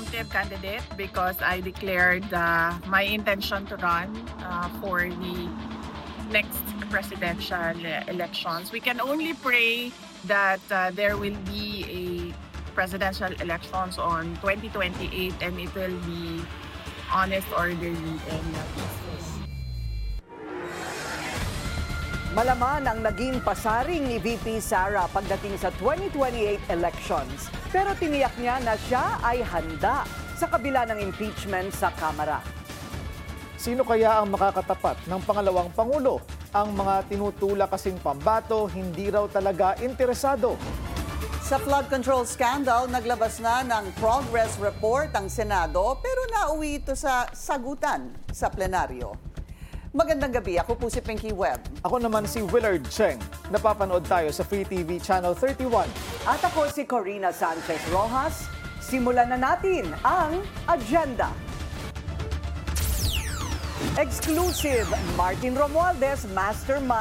presumptive candidate because I declared my intention to run for the next presidential elections. We can only pray that there will be a presidential elections on 2028 and it will be honest, orderly, and peaceful. Malaman ang naging pasaring ni VP Sara pagdating sa 2028 elections. Pero tiniyak niya na siya ay handa sa kabila ng impeachment sa Kamara. Sino kaya ang makakatapat ng pangalawang Pangulo? Ang mga tinutula kasing pambato, hindi raw talaga interesado. Sa flood control scandal, naglabas na ng progress report ang Senado pero nauwi ito sa sagutan sa plenaryo. Magandang gabi, ako po si Pinky Webb. Ako naman si Willard Cheng. Napapanood tayo sa Free TV Channel 31. At ako si Corina Sanchez Rojas. Simulan na natin ang agenda. Exclusive, Martin Romualdez, mastermind.